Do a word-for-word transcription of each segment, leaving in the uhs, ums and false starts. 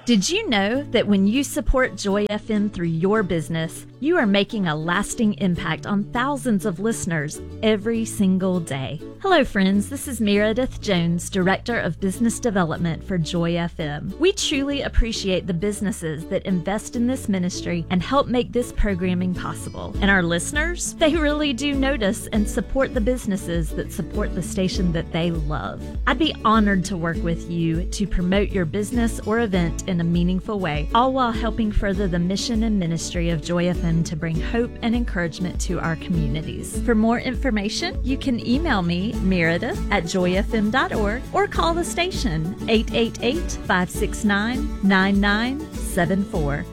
Did you know that when you support Joy F M through your business, you are making a lasting impact on thousands of listeners every single day? Hello, friends. This is Meredith Jones, Director of Business Development for Joy F M. We truly appreciate the businesses that invest in this ministry and help make this programming possible. And our listeners, they really do notice and support the businesses that support the station that they love. I'd be honored to work with you to promote your business or event in a meaningful way, all while helping further the mission and ministry of Joy F M to bring hope and encouragement to our communities. For more information, you can email me, Meredith, at joy f m dot org, or call the station, eight eight eight, five six nine, nine nine seven four.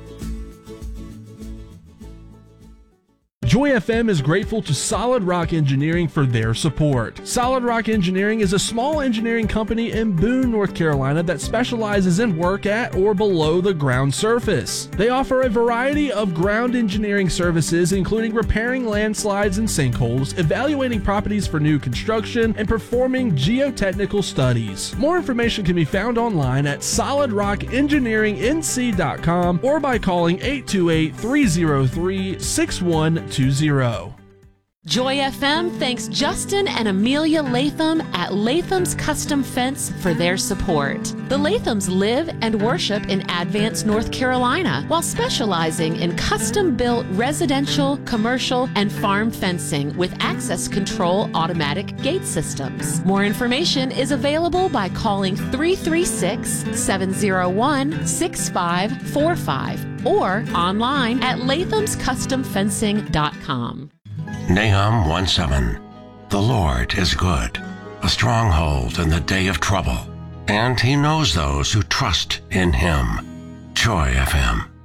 Joy F M is grateful to Solid Rock Engineering for their support. Solid Rock Engineering is a small engineering company in Boone, North Carolina that specializes in work at or below the ground surface. They offer a variety of ground engineering services, including repairing landslides and sinkholes, evaluating properties for new construction, and performing geotechnical studies. More information can be found online at solid rock engineering n c dot com or by calling eight two eight, three zero three, six one two zero. Joy F M thanks Justin and Amelia Latham at Latham's Custom Fence for their support. The Lathams live and worship in Advance, North Carolina, while specializing in custom-built residential, commercial, and farm fencing with access control automatic gate systems. More information is available by calling three three six, seven zero one, six five four five or online at latham's custom fencing dot com. Nahum one seven. The Lord is good, a stronghold in the day of trouble, and he knows those who trust in him. Joy F M.